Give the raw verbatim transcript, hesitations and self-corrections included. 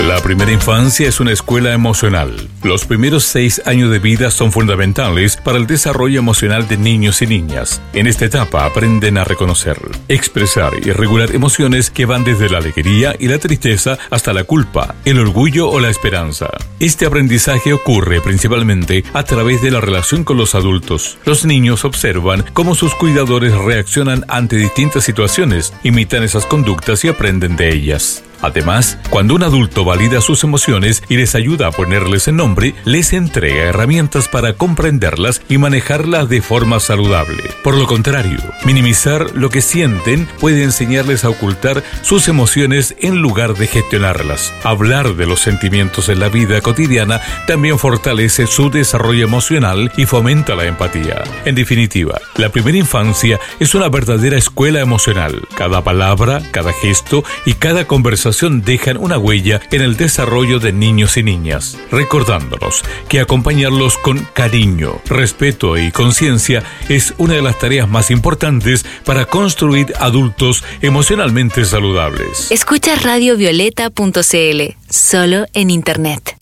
La primera infancia es una escuela emocional. Los primeros seis años de vida son fundamentales para el desarrollo emocional de niños y niñas. En esta etapa aprenden a reconocer, expresar y regular emociones que van desde la alegría y la tristeza hasta la culpa, el orgullo o la esperanza. Este aprendizaje ocurre principalmente a través de la relación con los adultos. Los niños observan cómo sus cuidadores reaccionan ante distintas situaciones, imitan esas conductas y aprenden de ellas. Además, cuando un adulto valida sus emociones y les ayuda a ponerles en nombre, les entrega herramientas para comprenderlas y manejarlas de forma saludable. Por lo contrario, minimizar lo que sienten puede enseñarles a ocultar sus emociones en lugar de gestionarlas. Hablar de los sentimientos en la vida cotidiana también fortalece su desarrollo emocional y fomenta la empatía. En definitiva, la primera infancia es una verdadera escuela emocional. Cada palabra, cada gesto y cada conversación dejan una huella en el desarrollo de niños y niñas, recordándonos que acompañarlos con cariño, respeto y conciencia es una de las tareas más importantes para construir adultos emocionalmente saludables. Escucha radio violeta punto c l, solo en internet.